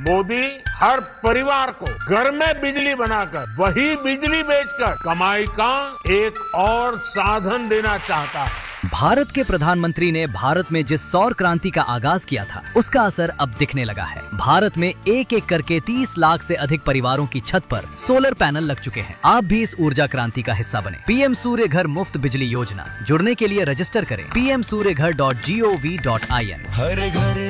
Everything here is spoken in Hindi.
मोदी हर परिवार को घर में बिजली बनाकर वही बिजली बेचकर कमाई का एक और साधन देना चाहता है। भारत के प्रधानमंत्री ने भारत में जिस सौर क्रांति का आगाज किया था, उसका असर अब दिखने लगा है। भारत में एक एक करके 30 लाख से अधिक परिवारों की छत पर सोलर पैनल लग चुके हैं। आप भी इस ऊर्जा क्रांति का हिस्सा बने। पीएम सूर्य घर मुफ्त बिजली योजना, जुड़ने के लिए रजिस्टर करें pmsuryaghar.gov.in। हर घर